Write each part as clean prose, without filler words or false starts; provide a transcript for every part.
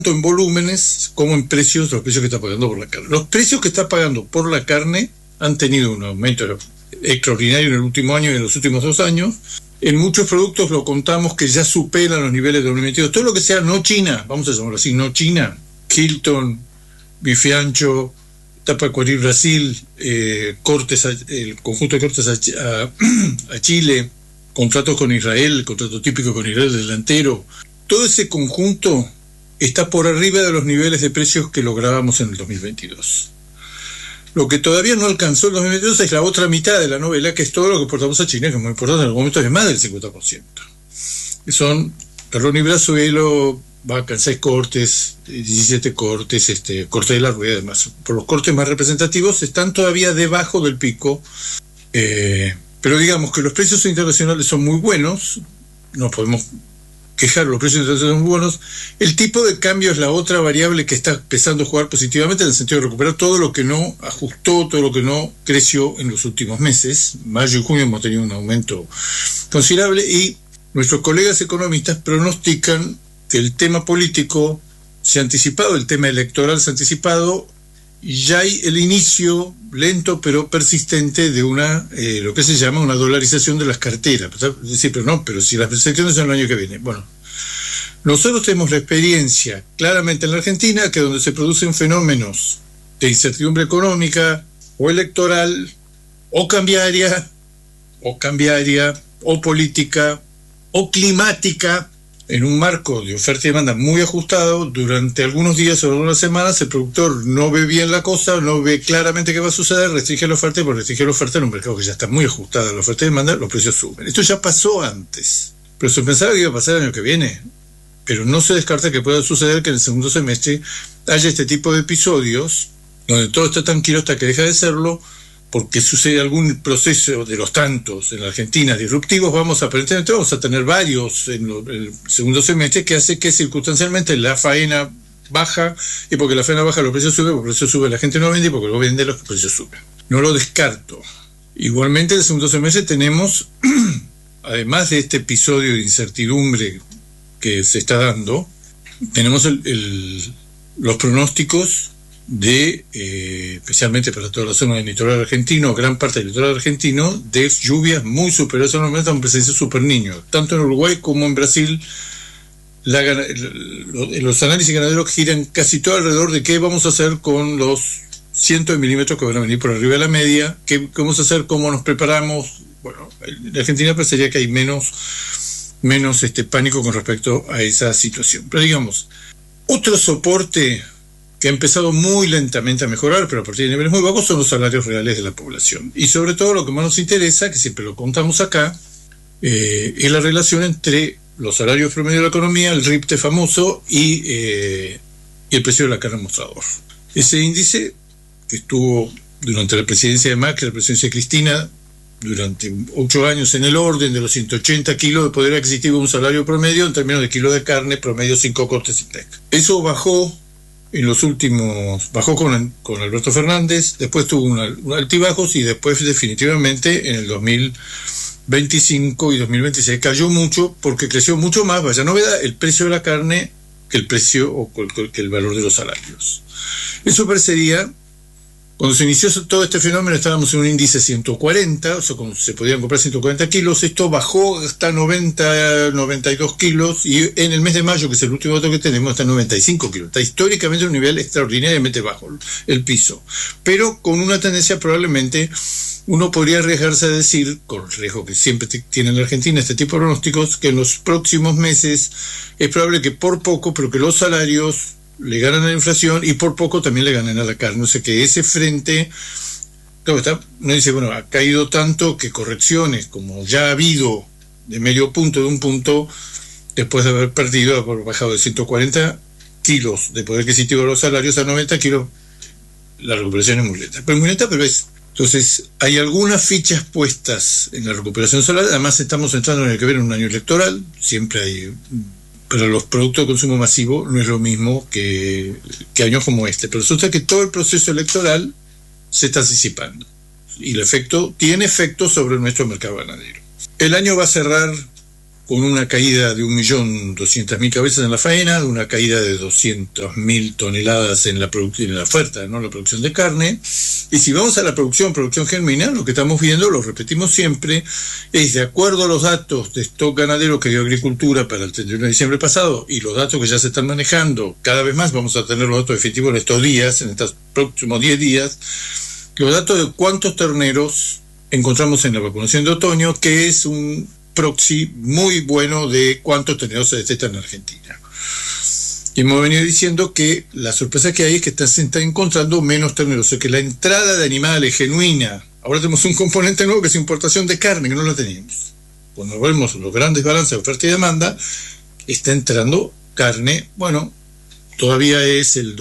en volúmenes como en precios, los precios que está pagando por la carne. Los precios que está pagando por la carne han tenido un aumento extraordinario en el último año y en los últimos 2 años. En muchos productos lo contamos que ya superan los niveles de 2022. Todo lo que sea no China, vamos a llamarlo así, no China, Hilton, bife ancho, Tapacuarí Brasil, cortes, el conjunto de cortes a Chile, contratos con Israel, el contrato típico con Israel delantero, todo ese conjunto está por arriba de los niveles de precios que lográbamos en el 2022. Lo que todavía no alcanzó el 2022 es la otra mitad de la novela, que es todo lo que exportamos a China, que es muy importante, en algún momento es más del 50%. Que son Perrón y Brazuelo, vaca en 6 cortes, 17 cortes, corte de la rueda, además. Por los cortes más representativos están todavía debajo del pico, pero digamos que los precios internacionales son muy buenos, no podemos quejar, los precios internacionales son muy buenos. El tipo de cambio es la otra variable que está empezando a jugar positivamente en el sentido de recuperar todo lo que no ajustó, todo lo que no creció en los últimos meses. Mayo y junio hemos tenido un aumento considerable y nuestros colegas economistas pronostican que el tema político se ha anticipado, el tema electoral se ha anticipado, y ya hay el inicio lento pero persistente de lo que se llama una dolarización de las carteras. Es decir, pero si las elecciones son el año que viene. Bueno, nosotros tenemos la experiencia claramente en la Argentina que donde se producen fenómenos de incertidumbre económica o electoral o cambiaria o política o climática, en un marco de oferta y demanda muy ajustado, durante algunos días o algunas semanas el productor no ve bien la cosa, no ve claramente qué va a suceder, restringe la oferta, y por restringir la oferta en un mercado que ya está muy ajustado a la oferta y demanda, los precios suben. Esto ya pasó antes, pero se pensaba que iba a pasar el año que viene, pero no se descarta que pueda suceder que en el segundo semestre haya este tipo de episodios donde todo está tranquilo hasta que deja de serlo, porque sucede algún proceso de los tantos en la Argentina disruptivos. Aparentemente vamos a tener varios en el segundo semestre, que hace que circunstancialmente la faena baja, y porque la faena baja los precios suben, porque los precios suben la gente no vende, y porque no vende los precios suben. No lo descarto. Igualmente en el segundo semestre tenemos, además de este episodio de incertidumbre que se está dando, tenemos los pronósticos especialmente para toda la zona del litoral argentino, gran parte del litoral argentino, de lluvias muy superiores a normalmente a un presencia super niño. Tanto en Uruguay como en Brasil, los análisis ganaderos giran casi todo alrededor de qué vamos a hacer con los cientos de milímetros que van a venir por arriba de la media, qué vamos a hacer, cómo nos preparamos. Bueno, en Argentina parecería que hay menos pánico con respecto a esa situación. Pero digamos, otro soporte que ha empezado muy lentamente a mejorar, pero a partir de niveles muy bajos, son los salarios reales de la población. Y sobre todo lo que más nos interesa, que siempre lo contamos acá, es la relación entre los salarios promedio de la economía, el RIPTE famoso, y el precio de la carne mostrador. Ese índice, que estuvo durante la presidencia de Macri, la presidencia de Cristina, durante 8 años en el orden de los 180 kilos de poder adquisitivo de un salario promedio, en términos de kilos de carne, promedio 5 cortes INDEC. Eso bajó con Alberto Fernández, después tuvo un altibajos, y después definitivamente en el 2025 y 2026 cayó mucho, porque creció mucho más, vaya novedad, el precio de la carne que el precio o que el valor de los salarios. Eso parecería, cuando se inició todo este fenómeno estábamos en un índice 140, o sea, cuando se podían comprar 140 kilos, esto bajó hasta 90, 92 kilos, y en el mes de mayo, que es el último dato que tenemos, está en 95 kilos. Está históricamente en un nivel extraordinariamente bajo el piso, pero con una tendencia, probablemente uno podría arriesgarse a decir, con el riesgo que siempre tiene en la Argentina este tipo de pronósticos, que en los próximos meses es probable que por poco, pero que los salarios le ganan a la inflación y por poco también le ganan a la carne. O sea que ese frente, uno dice, bueno, ha caído tanto que correcciones, como ya ha habido de medio punto, de un punto, después de haber bajado de 140 kilos de poder adquisitivo de los salarios a 90 kilos, la recuperación es muy lenta. Pero es. Entonces, hay algunas fichas puestas en la recuperación solar. Además, estamos entrando en el que viene un año electoral, siempre hay. Pero los productos de consumo masivo no es lo mismo que años como este. Pero resulta que todo el proceso electoral se está anticipando. Y tiene efecto sobre nuestro mercado ganadero. El año va a cerrar con una caída de 1.200.000 cabezas en la faena, de una caída de 200.000 toneladas en la oferta, ¿no? La producción de carne. Y si vamos a la producción genuina, lo que estamos viendo, lo repetimos siempre, es de acuerdo a los datos de stock ganadero que dio Agricultura para el 31 de diciembre pasado y los datos que ya se están manejando, cada vez más vamos a tener los datos efectivos en estos días, en estos próximos 10 días, los datos de cuántos terneros encontramos en la vacunación de otoño, que es un proxy muy bueno de cuántos terneros se detectan en Argentina. Y hemos venido diciendo que la sorpresa que hay es que se están encontrando menos terneros, o sea que la entrada de animales genuina, ahora tenemos un componente nuevo que es importación de carne, que no la teníamos. Cuando vemos los grandes balances de oferta y demanda, está entrando carne, bueno, todavía es el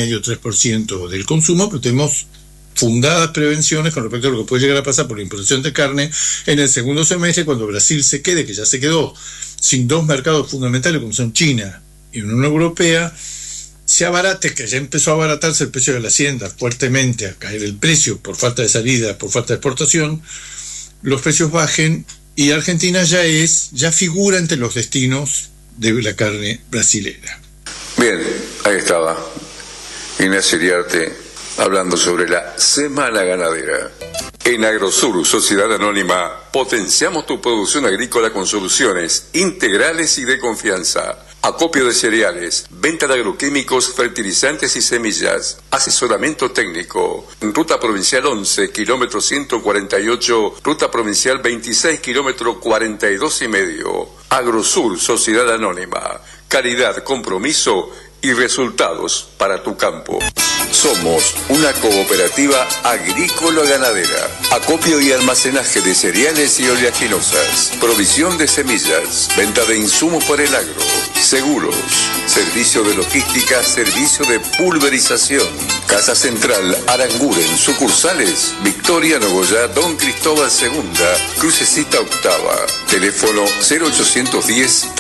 2,5-3% del consumo, pero tenemos fundadas prevenciones con respecto a lo que puede llegar a pasar por la importación de carne en el segundo semestre, cuando Brasil se quede, que ya se quedó, sin dos mercados fundamentales como son China y Unión Europea, se abarate, que ya empezó a abaratarse el precio de la hacienda fuertemente, a caer el precio por falta de salida, por falta de exportación, los precios bajen y Argentina ya figura entre los destinos de la carne brasilera. Bien, ahí estaba Ignacio Iriarte hablando sobre la Semana Ganadera. En Agrosur, Sociedad Anónima, potenciamos tu producción agrícola con soluciones integrales y de confianza. Acopio de cereales, venta de agroquímicos, fertilizantes y semillas, asesoramiento técnico. Ruta Provincial 11, kilómetro 148, Ruta Provincial 26, kilómetro 42,5. Agrosur, Sociedad Anónima. Calidad, compromiso y resultados para tu campo. Somos una cooperativa agrícola-ganadera. Acopio y almacenaje de cereales y oleaginosas. Provisión de semillas. Venta de insumos para el agro. Seguros. Servicio de logística. Servicio de pulverización. Casa Central Aranguren. Sucursales Victoria, Nogoyá, Don Cristóbal II. Crucecita Octava. Teléfono 0810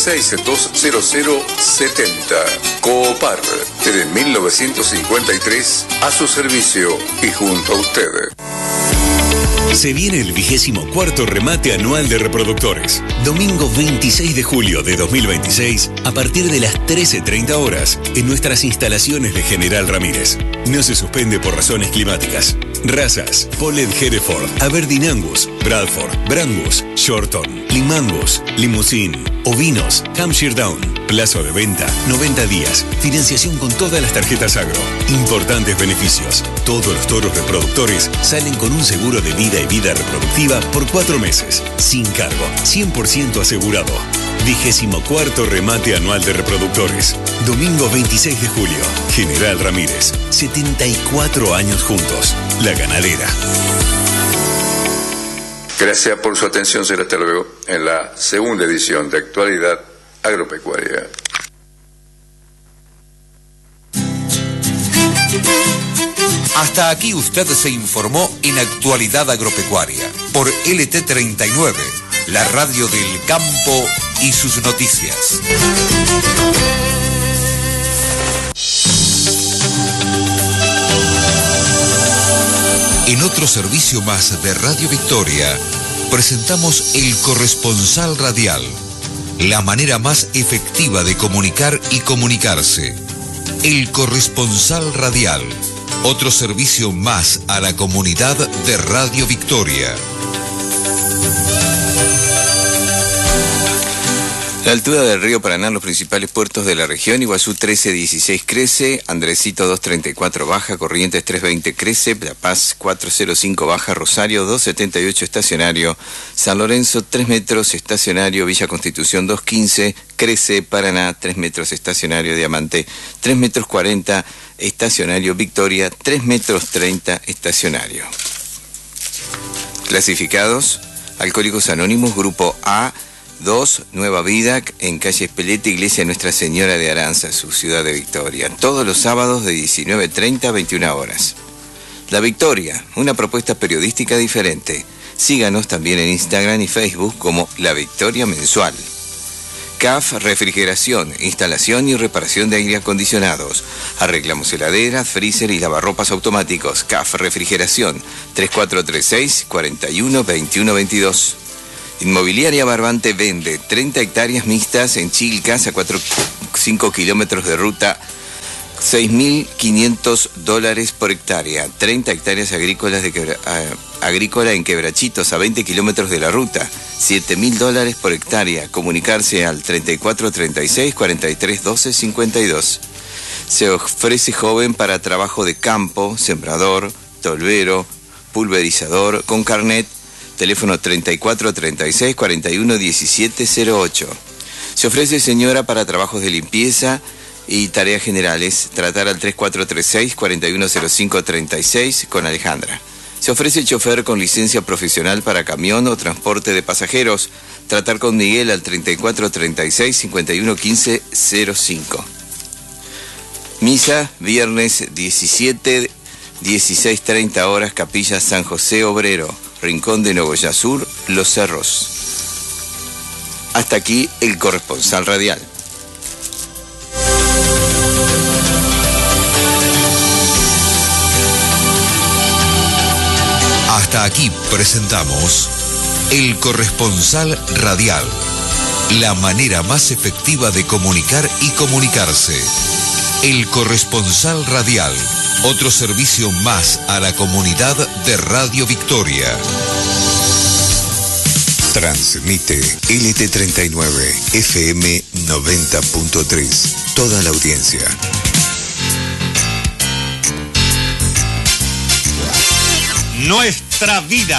36-20070. Coopar. Desde 1953 a su servicio y junto a usted. Se viene el 24º remate anual de reproductores. Domingo 26 de julio de 2026, a partir de las 13:30 horas, en nuestras instalaciones de General Ramírez. No se suspende por razones climáticas. Razas: Polled Hereford, Aberdeen Angus, Bradford, Brangus, Shorton, Limangus, Limousin, Ovinos, Hampshire Down. Plazo de venta, 90 días. Financiación con todas las tarjetas agro. Importantes beneficios. Todos los toros reproductores salen con un seguro de vida y vida reproductiva por 4 meses. Sin cargo, 100% asegurado. 24º remate anual de reproductores. Domingo 26 de julio. General Ramírez. 74 años juntos. La Ganadera. Gracias por su atención, será hasta luego en la segunda edición de Actualidad Agropecuaria. Hasta aquí usted se informó en Actualidad Agropecuaria por LT39, la radio del campo y sus noticias. En otro servicio más de Radio Victoria, presentamos El Corresponsal Radial, la manera más efectiva de comunicar y comunicarse. El Corresponsal Radial, otro servicio más a la comunidad de Radio Victoria. La altura del río Paraná en los principales puertos de la región: Iguazú 1316 crece, Andresito 234 baja, Corrientes 320 crece, La Paz 405 baja, Rosario 278 estacionario, San Lorenzo 3 metros estacionario, Villa Constitución 215 crece, Paraná 3 metros estacionario, Diamante 3 metros 40 estacionario, Victoria 3 metros 30 estacionario. Clasificados: Alcohólicos Anónimos, Grupo A 2, Nueva Vida, en calle Espeleta, Iglesia Nuestra Señora de Aranza, su ciudad de Victoria. Todos los sábados de 19:30 a 21 horas. La Victoria, una propuesta periodística diferente. Síganos también en Instagram y Facebook como La Victoria Mensual. CAF Refrigeración, instalación y reparación de aire acondicionados. Arreglamos heladeras, freezer y lavarropas automáticos. CAF Refrigeración, 3436-412122. Inmobiliaria Barbante vende 30 hectáreas mixtas en Chilcas a 5 kilómetros de ruta, $6.500 por hectárea. 30 hectáreas agrícolas agrícola en Quebrachitos a 20 kilómetros de la ruta, $7.000 por hectárea. Comunicarse al 3436 43 12 52. Se ofrece joven para trabajo de campo, sembrador, tolvero, pulverizador, con carnet. Teléfono 3436 41 17 08. Se ofrece señora para trabajos de limpieza y tareas generales. Tratar al 3436 4105 36 con Alejandra. Se ofrece chofer con licencia profesional para camión o transporte de pasajeros. Tratar con Miguel al 3436 51 15 05. Misa, viernes 17, 16:30 horas, Capilla San José Obrero, Rincón de Nogoyá Sur, Los Cerros. Hasta aquí el corresponsal radial. Hasta aquí presentamos el corresponsal radial, la manera más efectiva de comunicar y comunicarse. El corresponsal radial, otro servicio más a la comunidad de Radio Victoria. Transmite LT39 FM 90.3. Toda la audiencia. Nuestra vida.